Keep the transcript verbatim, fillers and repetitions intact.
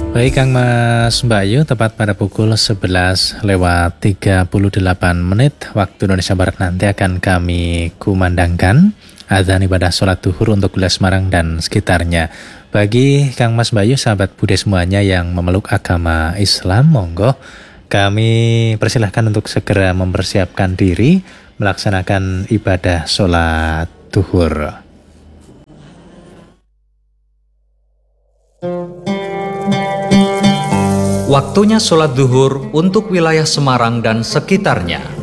Baik Kang Mas Bayu, tepat pada pukul sebelas lewat tiga puluh delapan menit waktu Indonesia Barat nanti akan kami kumandangkan adzan ibadah sholat duhur untuk wilayah Semarang dan sekitarnya. Bagi Kang Mas Bayu, sahabat Bude semuanya yang memeluk agama Islam, monggo kami persilahkan untuk segera mempersiapkan diri melaksanakan ibadah sholat duhur. Waktunya sholat duhur untuk wilayah Semarang dan sekitarnya.